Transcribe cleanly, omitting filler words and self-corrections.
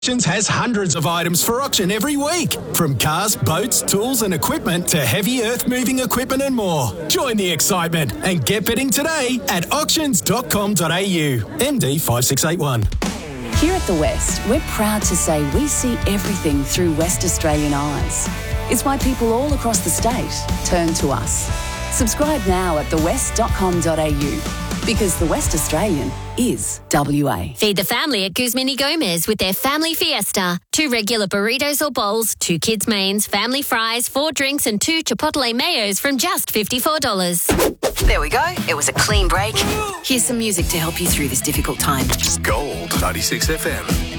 Auctions has hundreds of items for auction every week, from cars, boats, tools and equipment to heavy earth-moving equipment and more. Join the excitement and get bidding today at auctions.com.au. MD 5681. Here at The West, we're proud to say we see everything through West Australian eyes. It's why people all across the state turn to us. Subscribe now at thewest.com.au, because The West Australian is WA. Feed the family at Guzmini Gomez with their Family Fiesta. 2 regular burritos or bowls, 2 kids' mains, family fries, 4 drinks and 2 Chipotle mayos from just $54. There we go. It was a clean break. Here's some music to help you through this difficult time. Gold 96 FM.